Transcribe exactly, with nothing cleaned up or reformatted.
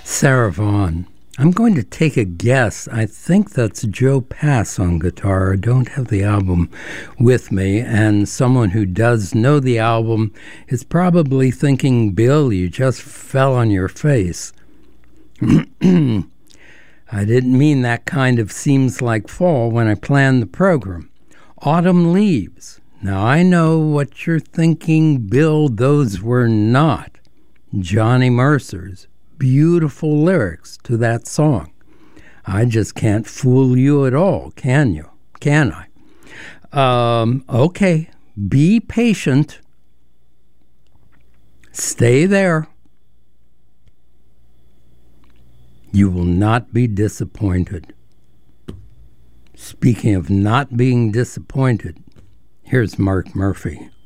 Sarah Vaughan. I'm going to take a guess. I think that's Joe Pass on guitar. I don't have the album with me, and someone who does know the album is probably thinking, Bill, you just fell on your face. I didn't mean that kind of seems like fall when I planned the program. Autumn Leaves. Now I know what you're thinking, Bill, those were not Johnny Mercer's beautiful lyrics to that song. I just can't fool you at all, can you? Can I? Um, okay, be patient. Stay there. You will not be disappointed. Speaking of not being disappointed, here's Mark Murphy.